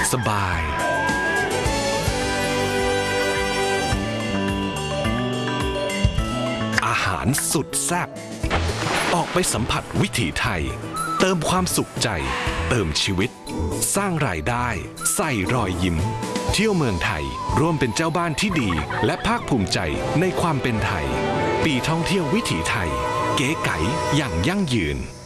สบายอาหารสุดแซ่บออกไปสัมผัสวิถีไทยเติมความสุขใจเติมชีวิตสร้างรายได้ใส่รอยยิ้มเที่ยวเมืองไทยร่วมเป็นเจ้าบ้านที่ดีและภาคภูมิใจในความเป็นไทยปีท่องเที่ยววิถีไทยเก๋ไก๋อย่างยั่งยืน